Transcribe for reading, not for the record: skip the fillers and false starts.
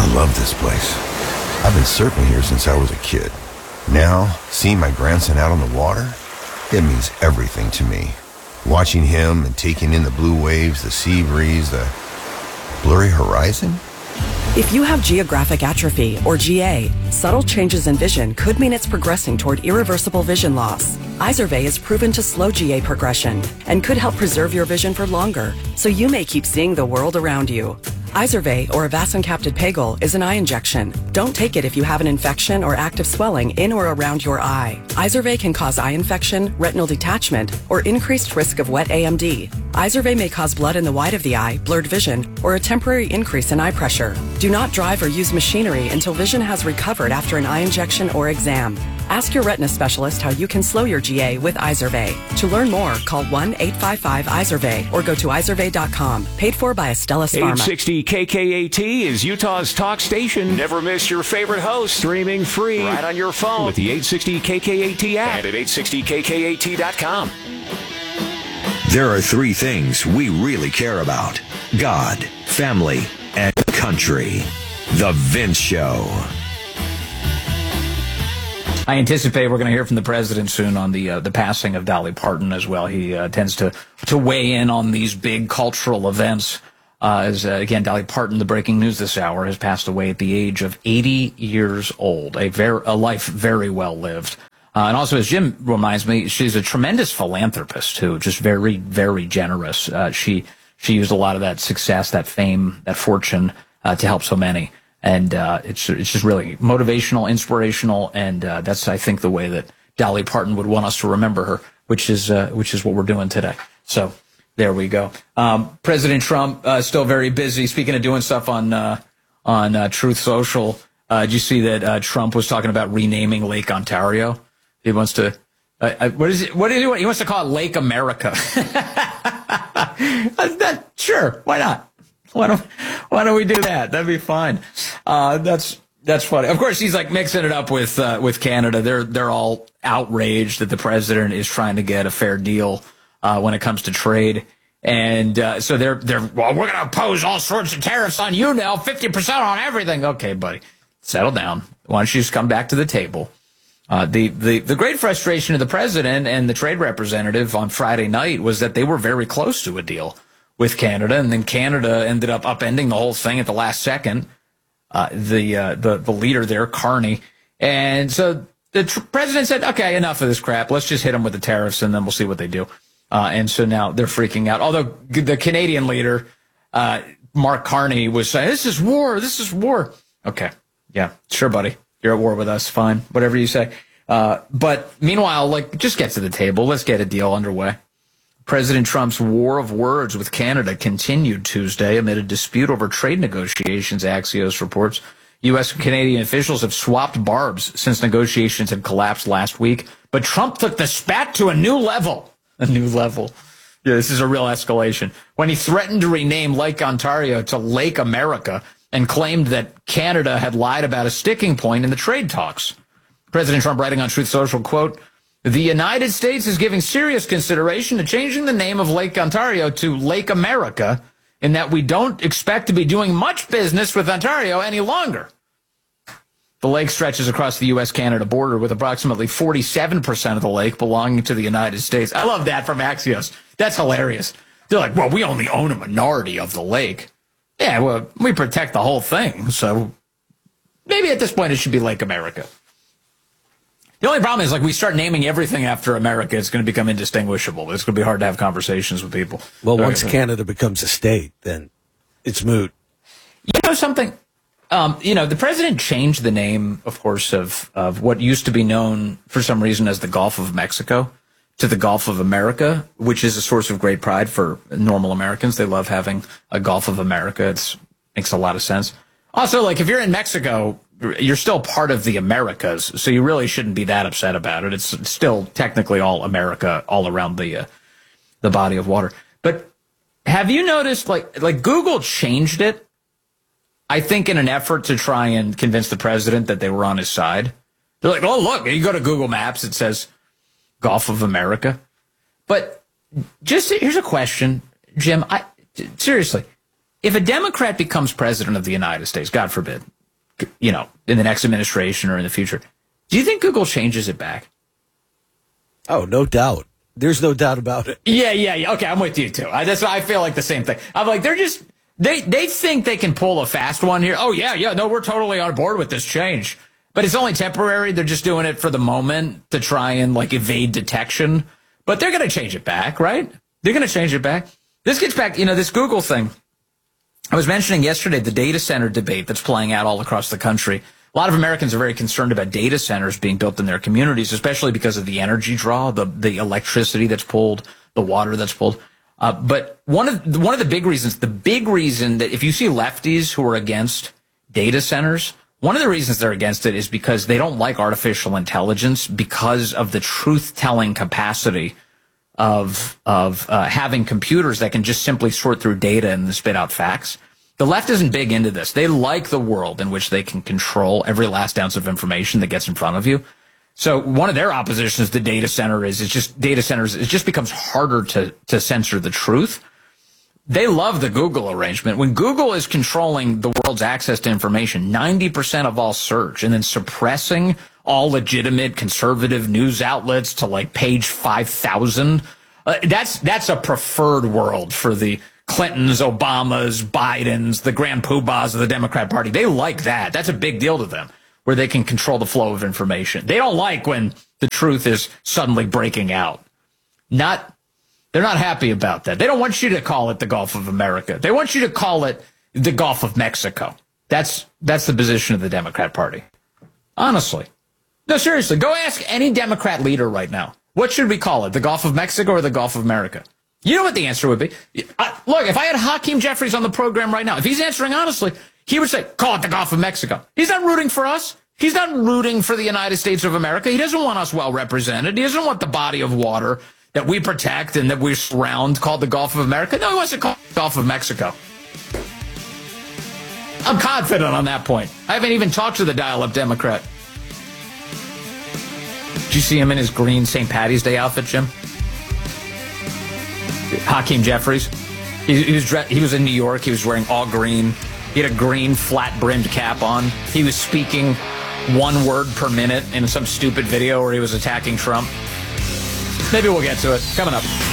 love this place. I've been surfing here since I was a kid. Now, seeing my grandson out on the water, it means everything to me. Watching him and taking in the blue waves, the sea breeze, the blurry horizon. If you have geographic atrophy, or GA, subtle changes in vision could mean it's progressing toward irreversible vision loss. Izervay is proven to slow GA progression and could help preserve your vision for longer, so you may keep seeing the world around you. Izervay, or avacincaptad pegol, is an eye injection. Don't take it if you have an infection or active swelling in or around your eye. Izervay can cause eye infection, retinal detachment, or increased risk of wet AMD. Izervay may cause blood in the white of the eye, blurred vision, or a temporary increase in eye pressure. Do not drive or use machinery until vision has recovered after an eye injection or exam. Ask your retina specialist how you can slow your GA with Izervay. To learn more, call 1-855-IZERVAY or go to izervay.com. Paid for by Astellas Pharma. 860 KKAT is Utah's talk station. Never miss your favorite host. Streaming free right on your phone with the 860 KKAT app and at 860KKAT.com. There are three things we really care about: God, family, and country. The Vince Show. I anticipate we're going to hear from the president soon on the passing of Dolly Parton as well. He tends to weigh in on these big cultural events. Again, Dolly Parton, the breaking news this hour, has passed away at the age of 80 years old. A life very well lived. And also, as Jim reminds me, she's a tremendous philanthropist too, just very, very generous. She used a lot of that success, that fame, that fortune to help so many. And it's just really motivational, inspirational, and that's, I think, the way that Dolly Parton would want us to remember her, which is what we're doing today. So there we go. President Trump still very busy. Speaking of doing stuff on Truth Social, did you see that Trump was talking about renaming Lake Ontario? He wants to what is it? What do you want? He wants to call it Lake America. Sure, why not? Why don't we do that? That'd be fine. That's funny. Of course, he's like mixing it up with Canada. They're all outraged that the president is trying to get a fair deal when it comes to trade, and so they're well, we're going to impose all sorts of tariffs on you now, 50% on everything. Okay, buddy, settle down. Why don't you just come back to the table? The great frustration of the president and the trade representative on Friday night was that they were very close to a deal with Canada, and then Canada ended up upending the whole thing at the last second. The leader there, Carney, and so the president said, "Okay, enough of this crap. Let's just hit them with the tariffs, and then we'll see what they do." And so now they're freaking out. Although the Canadian leader, Mark Carney, was saying, "This is war. This is war." Okay, yeah, sure, buddy. You're at war with us. Fine, whatever you say. But meanwhile, just get to the table. Let's get a deal underway. President Trump's war of words with Canada continued Tuesday amid a dispute over trade negotiations, Axios reports. U.S. and Canadian officials have swapped barbs since negotiations had collapsed last week. But Trump took the spat to a new level. A new level. Yeah, this is a real escalation. When he threatened to rename Lake Ontario to Lake America and claimed that Canada had lied about a sticking point in the trade talks. President Trump writing on Truth Social, quote, "The United States is giving serious consideration to changing the name of Lake Ontario to Lake America in that we don't expect to be doing much business with Ontario any longer." The lake stretches across the U.S.-Canada border with approximately 47% of the lake belonging to the United States. I love that from Axios. That's hilarious. They're like, well, we only own a minority of the lake. Yeah, well, we protect the whole thing, so maybe at this point it should be Lake America. The only problem is, we start naming everything after America, it's going to become indistinguishable. It's going to be hard to have conversations with people. Well, once Canada becomes a state, then it's moot. You know something? The president changed the name, of course, of what used to be known for some reason as the Gulf of Mexico to the Gulf of America, which is a source of great pride for normal Americans. They love having a Gulf of America. It makes a lot of sense. Also, if you're in Mexico, you're still part of the Americas, so you really shouldn't be that upset about it. It's still technically all America, all around the body of water. But have you noticed, Google changed it, I think, in an effort to try and convince the president that they were on his side. They're like, oh, look, you go to Google Maps, it says Gulf of America. But here's a question, Jim. Seriously, if a Democrat becomes president of the United States, God forbid, in the next administration or in the future. Do you think Google changes it back? Oh, no doubt. There's no doubt about it. Yeah. Okay, I'm with you too. I feel like the same thing. I'm like, they think they can pull a fast one here. Oh yeah, no, we're totally on board with this change. But it's only temporary. They're just doing it for the moment to try and like evade detection. But they're going to change it back, right? They're going to change it back. This gets back, this Google thing. I was mentioning yesterday the data center debate that's playing out all across the country. A lot of Americans are very concerned about data centers being built in their communities, especially because of the energy draw, the electricity that's pulled, the water that's pulled. But one of the big reason that if you see lefties who are against data centers, one of the reasons they're against it is because they don't like artificial intelligence because of the truth-telling capacity of having computers that can just simply sort through data and spit out facts. The left isn't big into this. They like the world in which they can control every last ounce of information that gets in front of you. So one of their oppositions to data center it just becomes harder to censor the truth. They love the Google arrangement. When Google is controlling the world's access to information, 90% of all search, and then suppressing all legitimate conservative news outlets to like page 5,000, that's a preferred world for the Clintons, Obamas, Bidens, the grand poobahs of the Democrat Party. They like that. That's a big deal to them, where they can control the flow of information. They don't like when the truth is suddenly breaking out. They're not happy about that. They don't want you to call it the Gulf of America. They want you to call it the Gulf of Mexico. That's the position of the Democrat Party. Honestly. No, seriously, go ask any Democrat leader right now. What should we call it? The Gulf of Mexico or the Gulf of America? You know what the answer would be? Look, if I had Hakeem Jeffries on the program right now, if he's answering honestly, he would say, call it the Gulf of Mexico. He's not rooting for us. He's not rooting for the United States of America. He doesn't want us well represented. He doesn't want the body of water that we protect and that we surround called the Gulf of America. No, he wants to call it the Gulf of Mexico. I'm confident on that point. I haven't even talked to the dial-up Democrat. Did you see him in his green St. Paddy's Day outfit, Jim? Hakeem Jeffries. He was in New York. He was wearing all green. He had a green flat-brimmed cap on. He was speaking one word per minute in some stupid video where he was attacking Trump. Maybe we'll get to it. Coming up.